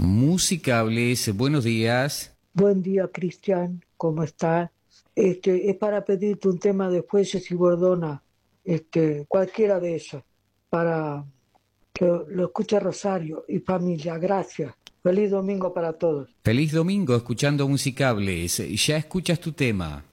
Musicables, buenos días. Buen día, Cristian, ¿cómo está? Es para pedirte un tema de Fuelles y Bordona, cualquiera de ellos, para que lo escuche Rosario y familia. Gracias. Feliz domingo para todos. Feliz domingo escuchando Musicables. Ya escuchas tu tema.